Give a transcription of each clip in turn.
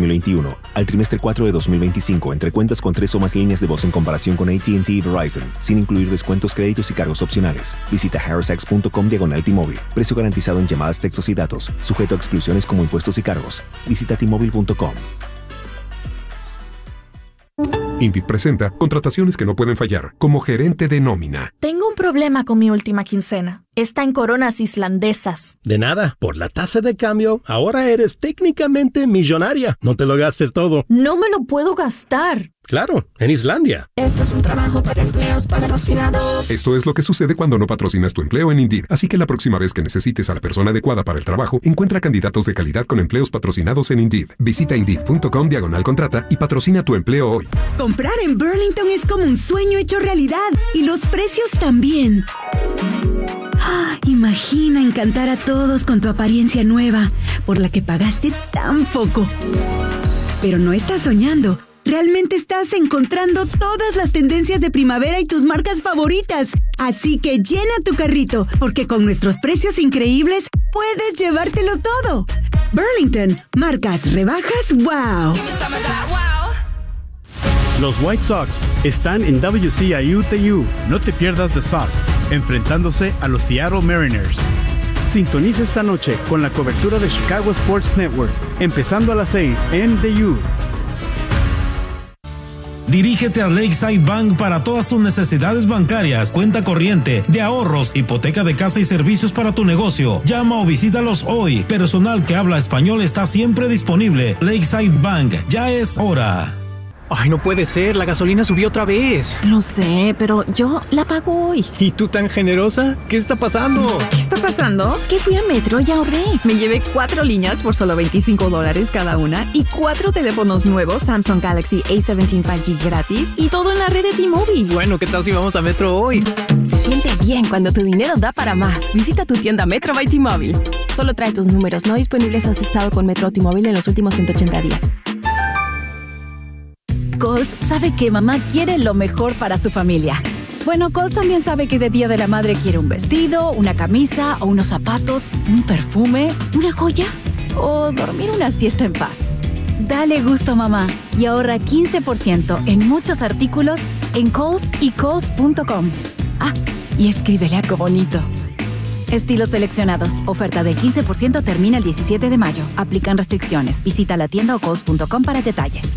2021 al trimestre 4 de 2025 entre cuentas con 3 o más líneas de voz en comparación con AT&T y Verizon, sin incluir descuentos, créditos y cargos opcionales. Visita harrisx.com/T-Mobile. Precio garantizado en llamadas, textos y datos, sujeto a exclusiones como impuestos y cargos. Visita T-Mobile.com. Indeed presenta contrataciones que no pueden fallar, como gerente de nómina. Tengo un problema con mi última quincena. Está en coronas islandesas. De nada, por la tasa de cambio, ahora eres técnicamente millonaria. No te lo gastes todo. No me lo puedo gastar. Claro, en Islandia. Esto es un trabajo para empleos patrocinados. Esto es lo que sucede cuando no patrocinas tu empleo en Indeed. Así que la próxima vez que necesites a la persona adecuada para el trabajo, encuentra candidatos de calidad con empleos patrocinados en Indeed. Visita Indeed.com/contrata y patrocina tu empleo hoy. Comprar en Burlington es como un sueño hecho realidad. Y los precios también. Imagina encantar a todos con tu apariencia nueva, por la que pagaste tan poco. Pero no estás soñando. Realmente estás encontrando todas las tendencias de primavera y tus marcas favoritas. Así que llena tu carrito, porque con nuestros precios increíbles puedes llevártelo todo. Burlington, marcas, rebajas, wow. Los White Sox están en WCIU-TU. No te pierdas The Sox, enfrentándose a los Seattle Mariners. Sintoniza esta noche con la cobertura de Chicago Sports Network, empezando a las 6 en The U. Dirígete a Lakeside Bank para todas tus necesidades bancarias, cuenta corriente, de ahorros, hipoteca de casa y servicios para tu negocio. Llama o visítalos hoy. Personal que habla español está siempre disponible. Lakeside Bank, ya es hora. Ay, no puede ser, la gasolina subió otra vez. Lo sé, pero yo la pago hoy. ¿Y tú tan generosa? ¿Qué está pasando? ¿Qué está pasando? Que fui a Metro y ahorré. Me llevé 4 líneas por solo $25 cada una y 4 teléfonos nuevos Samsung Galaxy A17 5G gratis y todo en la red de T-Mobile. Bueno, ¿qué tal si vamos a Metro hoy? Se siente bien cuando tu dinero da para más. Visita tu tienda Metro by T-Mobile. Solo trae tus números no disponibles si has estado con Metro o T-Mobile en los últimos 180 días. Kohl's sabe que mamá quiere lo mejor para su familia. Bueno, Kohl's también sabe que de Día de la Madre quiere un vestido, una camisa o unos zapatos, un perfume, una joya o dormir una siesta en paz. Dale gusto a mamá y ahorra 15% en muchos artículos en Kohl's y Kohls.com. Ah, y escríbele algo bonito. Estilos seleccionados. Oferta del 15% termina el 17 de mayo. Aplican restricciones. Visita la tienda o Kohls.com para detalles.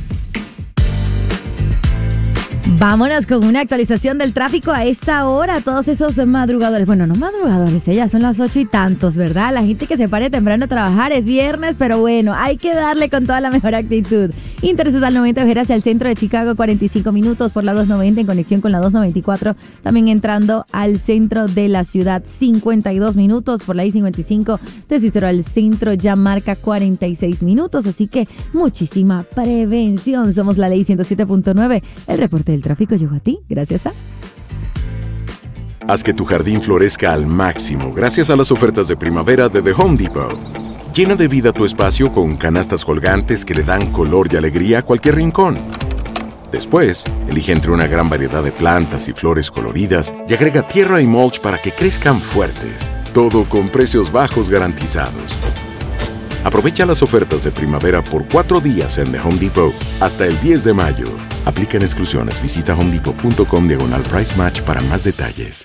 Vámonos con una actualización del tráfico a esta hora. Todos esos madrugadores, bueno, no madrugadores, ya son las 8 y tantos, ¿verdad? La gente que se pare temprano a trabajar, es viernes, pero bueno, hay que darle con toda la mejor actitud. Interestatal 90 Ojera hacia el centro de Chicago, 45 minutos por la 290 en conexión con la 294. También entrando al centro de la ciudad, 52 minutos por la I-55 de Cicero al centro, ya marca 46 minutos. Así que muchísima prevención. Somos la Ley 107.9. El reporte del tráfico llegó a ti gracias a... Haz que tu jardín florezca al máximo gracias a las ofertas de primavera de The Home Depot. Llena de vida tu espacio con canastas colgantes que le dan color y alegría a cualquier rincón. Después, elige entre una gran variedad de plantas y flores coloridas y agrega tierra y mulch para que crezcan fuertes. Todo con precios bajos garantizados. Aprovecha las ofertas de primavera por 4 días en The Home Depot hasta el 10 de mayo. Aplican exclusiones. Visita homedepot.com/price match para más detalles.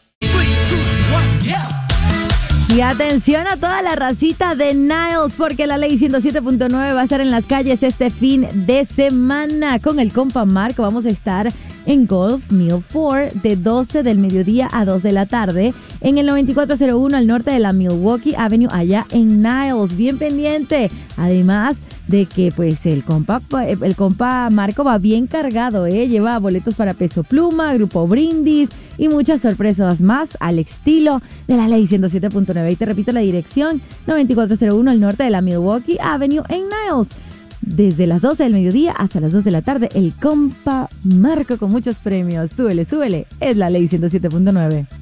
Y atención a toda la racita de Niles, porque la Ley 107.9 va a estar en las calles este fin de semana. Con el compa Marco vamos a estar en Golf Mill 4 de 12 del mediodía a 2 de la tarde en el 9401 al norte de la Milwaukee Avenue allá en Niles. Bien pendiente. Además de que pues el compa Marco va bien cargado, lleva boletos para Peso Pluma, Grupo Brindis y muchas sorpresas más al estilo de la Ley 107.9. Y te repito la dirección, 9401 al norte de la Milwaukee Avenue en Niles. Desde las 12 del mediodía hasta las 2 de la tarde, el compa Marco con muchos premios. Súbele, súbele, es la Ley 107.9.